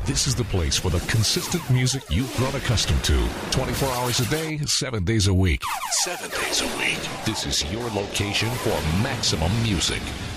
This is the place for the consistent music you've grown accustomed to. 24 hours a day, 7 days a week. 7 days a week. This is your location for maximum music.